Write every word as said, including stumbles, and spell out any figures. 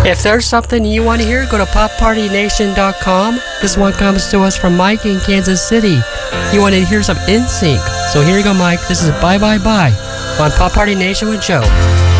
If there's something you want to hear, go to pop party nation dot com. This one comes to us from Mike in Kansas City. You want to hear some N Sync. So here you go, Mike. This is Bye Bye Bye on Pop Party Nation with Joe.